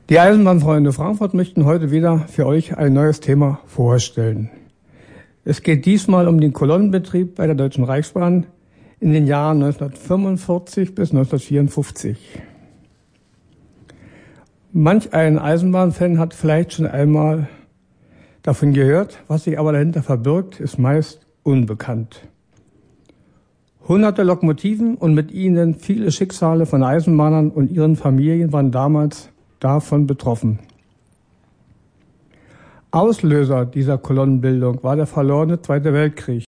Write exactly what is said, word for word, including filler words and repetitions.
Die Eisenbahnfreunde Frankfurt möchten heute wieder für euch ein neues Thema vorstellen. Es geht diesmal um den Kolonnenbetrieb bei der Deutschen Reichsbahn in den Jahren neunzehnhundertfünfundvierzig bis neunzehnhundertvierundfünfzig. Manch ein Eisenbahnfan hat vielleicht schon einmal davon gehört, was sich aber dahinter verbirgt, ist meist unbekannt. Hunderte Lokomotiven und mit ihnen viele Schicksale von Eisenbahnern und ihren Familien waren damals davon betroffen. Auslöser dieser Kolonnenbildung war der verlorene Zweite Weltkrieg.